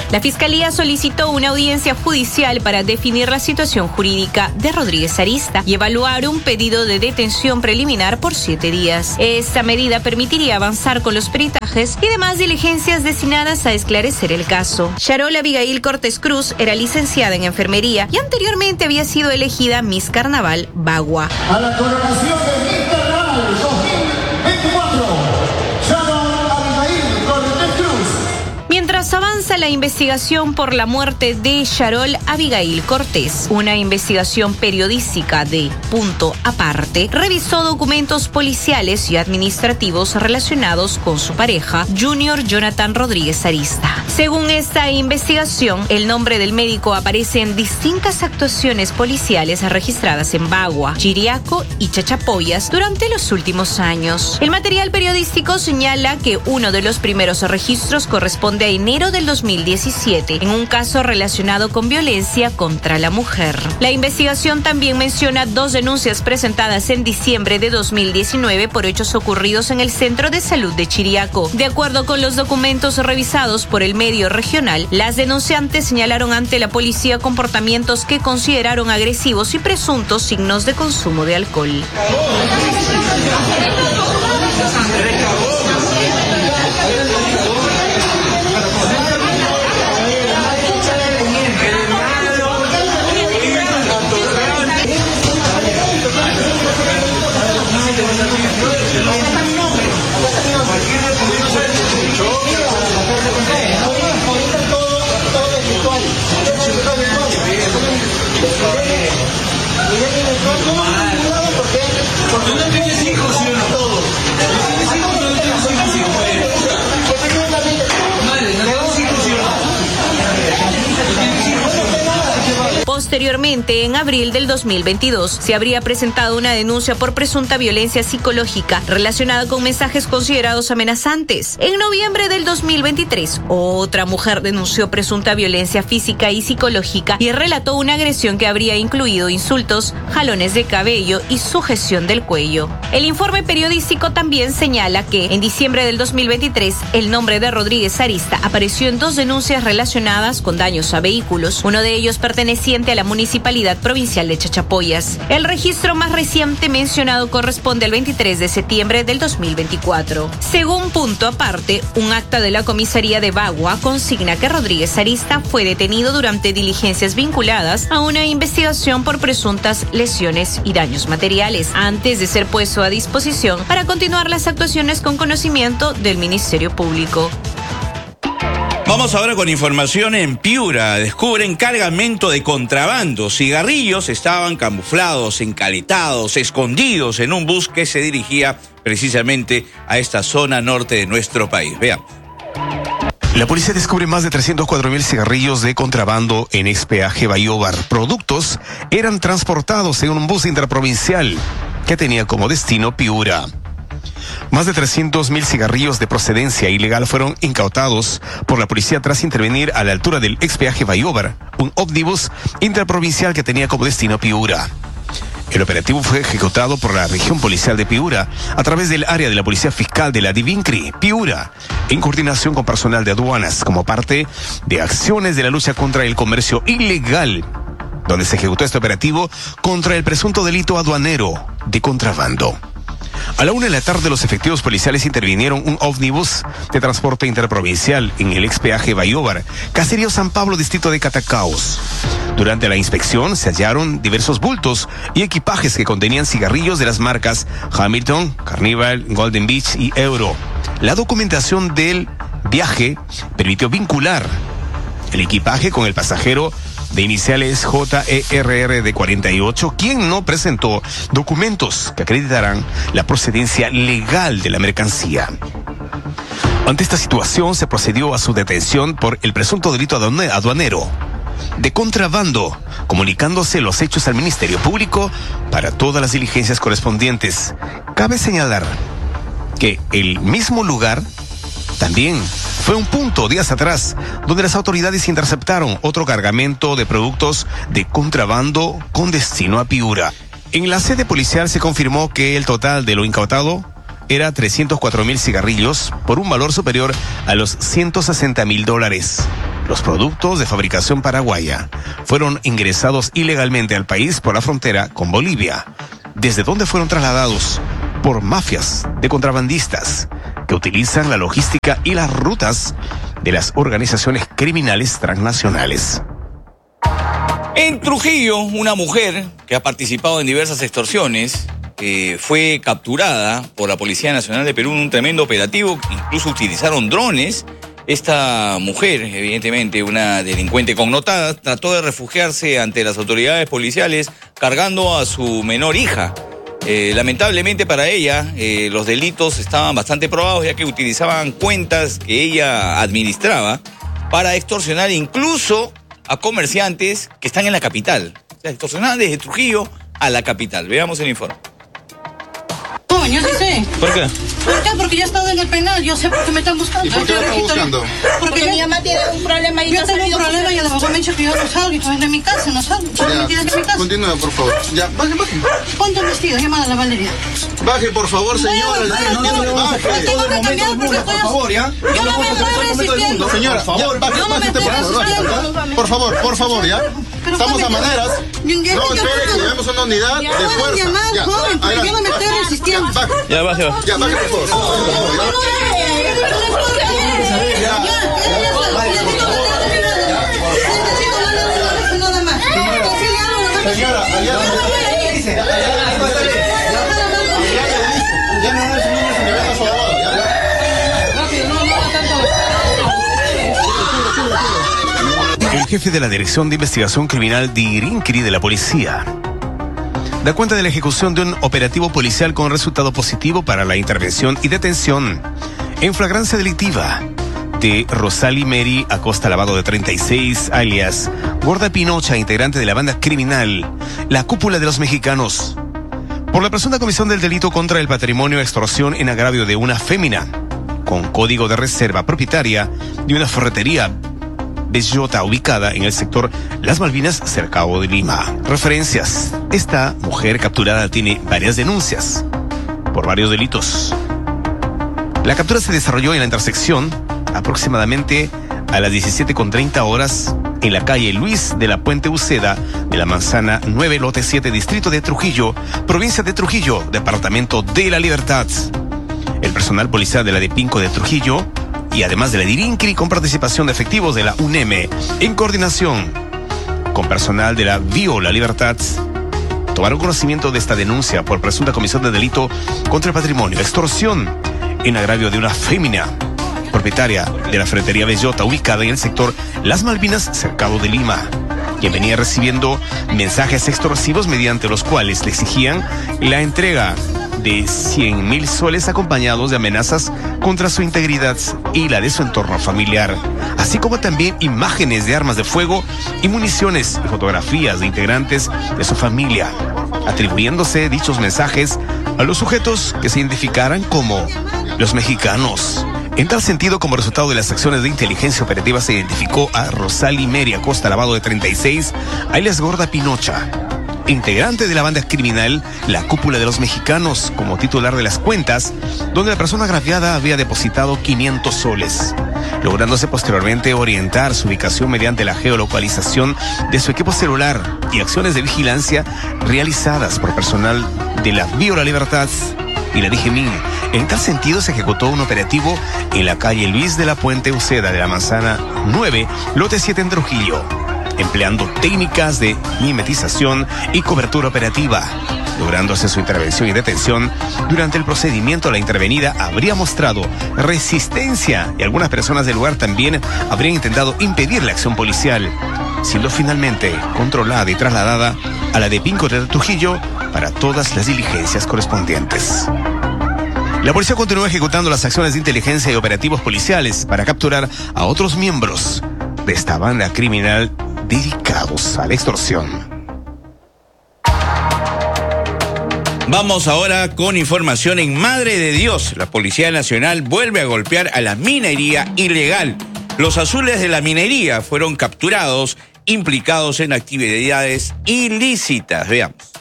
La Fiscalía solicitó una audiencia judicial para definir la situación jurídica de Rodríguez Arista y evaluar un pedido de detención preliminar por 7 días. Esta medida permitiría avanzar con los peritajes y demás diligencias destinadas a esclarecer el caso. Sharol Abigail Cortés Cruz era licenciada en enfermería y anteriormente había sido elegida Miss Carnaval Bagua. A la coronación de Miss Carnaval 2024, Sharol Abigail Cortés Cruz. Mientras avanza la investigación por la muerte de Sharol Abigail Cortés, una investigación periodística de Punto Aparte revisó documentos policiales y administrativos relacionados con su pareja, Junior Jonathan Rodríguez Arista. Según esta investigación, el nombre del médico aparece en distintas actuaciones policiales registradas en Bagua, Chiriaco y Chachapoyas durante los últimos años. El material periodístico señala que uno de los primeros registros corresponde a enero del 2017, en un caso relacionado con violencia contra la mujer. La investigación también menciona 2 denuncias presentadas en diciembre de 2019 por hechos ocurridos en el Centro de Salud de Chiriaco. De acuerdo con los documentos revisados por el medio regional, las denunciantes señalaron ante la policía comportamientos que consideraron agresivos y presuntos signos de consumo de alcohol. Porque no tienes hijos, ¿sí o no? Todos. ¿Tienes hijos o no tienes hijos? Madre, ¿no tienes hijos, sí o no? Posteriormente, en abril del 2022, se habría presentado una denuncia por presunta violencia psicológica relacionada con mensajes considerados amenazantes. En noviembre del 2023, otra mujer denunció presunta violencia física y psicológica y relató una agresión que habría incluido insultos, jalones de cabello y sujeción del cuello. El informe periodístico también señala que en diciembre del 2023, el nombre de Rodríguez Arista apareció en 2 denuncias relacionadas con daños a vehículos, uno de ellos perteneciente a la Municipalidad Provincial de Chachapoyas. El registro más reciente mencionado corresponde al 23 de septiembre del 2024. Según Punto Aparte, un acta de la comisaría de Bagua consigna que Rodríguez Arista fue detenido durante diligencias vinculadas a una investigación por presuntas lesiones y daños materiales, antes de ser puesto a disposición para continuar las actuaciones con conocimiento del Ministerio Público. Vamos ahora con información en Piura. Descubren cargamento de contrabando. Cigarrillos estaban camuflados, encaletados, escondidos en un bus que se dirigía precisamente a esta zona norte de nuestro país. Veamos. La policía descubre más de 304,000 cigarrillos de contrabando en expeaje Bayobar. Productos eran transportados en un bus interprovincial que tenía como destino Piura. Más de 300,000 cigarrillos de procedencia ilegal fueron incautados por la policía tras intervenir a la altura del expeaje Bayobar, un ómnibus interprovincial que tenía como destino Piura. El operativo fue ejecutado por la región policial de Piura a través del área de la Policía Fiscal de la Divincri, Piura, en coordinación con personal de aduanas como parte de acciones de la lucha contra el comercio ilegal, donde se ejecutó este operativo contra el presunto delito aduanero de contrabando. A la 1 de la tarde, los efectivos policiales intervinieron un ómnibus de transporte interprovincial en el expeaje Bayobar, Caserío San Pablo, distrito de Catacaos. Durante la inspección se hallaron diversos bultos y equipajes que contenían cigarrillos de las marcas Hamilton, Carnival, Golden Beach y Euro. La documentación del viaje permitió vincular el equipaje con el pasajero de iniciales JERR de 48, quien no presentó documentos que acreditarán la procedencia legal de la mercancía. Ante esta situación se procedió a su detención por el presunto delito aduanero de contrabando, comunicándose los hechos al Ministerio Público para todas las diligencias correspondientes. Cabe señalar que el mismo lugar también fue un punto días atrás donde las autoridades interceptaron otro cargamento de productos de contrabando con destino a Piura. En la sede policial se confirmó que el total de lo incautado era 304,000 cigarrillos por un valor superior a los $160,000. Los productos de fabricación paraguaya fueron ingresados ilegalmente al país por la frontera con Bolivia, desde donde fueron trasladados por mafias de contrabandistas que utilizan la logística y las rutas de las organizaciones criminales transnacionales. En Trujillo, una mujer que ha participado en diversas extorsiones fue capturada por la Policía Nacional de Perú en un tremendo operativo. Incluso utilizaron drones. Esta mujer, evidentemente una delincuente connotada, trató de refugiarse ante las autoridades policiales cargando a su menor hija. Lamentablemente para ella, los delitos estaban bastante probados, ya que utilizaban cuentas que ella administraba para extorsionar incluso a comerciantes que están en la capital. O sea, extorsionaban desde Trujillo a la capital. Veamos el informe. No, yo sí sé. ¿Por qué? ¿Por qué? Porque yo he estado en el penal, yo sé por qué me están buscando. ¿Y por qué me están buscando? Porque mi mamá tiene un problema y yo tengo un problema y el abogado me ha dicho que yo no salgo y de mi casa, no salgo. ¿Por qué me tienes de mi casa? Continúa, por favor. Ya, baje. Ponte un vestido, llamada a la Valeria. Baje, por favor, señora. Baje. Tengo que cambiar porque estoy... Por favor, ¿ya? Yo no me estoy resistiendo. Señora, baje, por favor, ¿ya? Estamos a maneras. No, espere, que llevemos una unidad de fuerza. Ya, joven, pero yo no me estoy resistiendo. Ya, baje. Ya, baje, por favor. Señora, allá El jefe de la Dirección de Investigación Criminal de Irincri de la policía da cuenta de la ejecución de un operativo policial con resultado positivo para la intervención y detención en flagrancia delictiva de Rosali Mary Acosta Lavado, de 36, alias Gorda Pinocha, integrante de la banda criminal La Cúpula de los Mexicanos, por la presunta comisión del delito contra el patrimonio, extorsión en agravio de una fémina con código de reserva, propietaria de una ferretería Bellota ubicada en el sector Las Malvinas, cercado de Lima. Referencias: esta mujer capturada tiene varias denuncias por varios delitos. La captura se desarrolló en la intersección aproximadamente a las 17:30 horas en la calle Luis de la Puente Uceda de la Manzana 9, lote 7, distrito de Trujillo, provincia de Trujillo, departamento de La Libertad. El personal policial de la de Pinco de Trujillo y además de la de Irincri, con participación de efectivos de la UNEM, en coordinación con personal de la Bio La Libertad, tomaron conocimiento de esta denuncia por presunta comisión de delito contra el patrimonio, extorsión en agravio de una fémina propietaria de la ferretería Bellota ubicada en el sector Las Malvinas, cercado de Lima, quien venía recibiendo mensajes extorsivos mediante los cuales le exigían la entrega de 100,000 soles acompañados de amenazas contra su integridad y la de su entorno familiar, así como también imágenes de armas de fuego y municiones y fotografías de integrantes de su familia, atribuyéndose dichos mensajes a los sujetos que se identificaran como los mexicanos. En tal sentido, como resultado de las acciones de inteligencia operativa, se identificó a Rosali Mary Acosta Lavado, de 36, alias Gorda Pinocha, integrante de la banda criminal La Cúpula de los Mexicanos, como titular de las cuentas, donde la persona agraviada había depositado 500 soles, lográndose posteriormente orientar su ubicación mediante la geolocalización de su equipo celular y acciones de vigilancia realizadas por personal de la Bio La Libertad y la DGMIN. En tal sentido, se ejecutó un operativo en la calle Luis de la Puente Uceda de la Manzana 9, lote 7 en Trujillo, empleando técnicas de mimetización y cobertura operativa, lográndose su intervención y detención. Durante el procedimiento, la intervenida habría mostrado resistencia y algunas personas del lugar también habrían intentado impedir la acción policial, siendo finalmente controlada y trasladada a la de Pinco de Trujillo para todas las diligencias correspondientes. La policía continúa ejecutando las acciones de inteligencia y operativos policiales para capturar a otros miembros de esta banda criminal dedicados a la extorsión. Vamos ahora con información en Madre de Dios. La Policía Nacional vuelve a golpear a la minería ilegal. Los azules de la minería fueron capturados, implicados en actividades ilícitas. Veamos.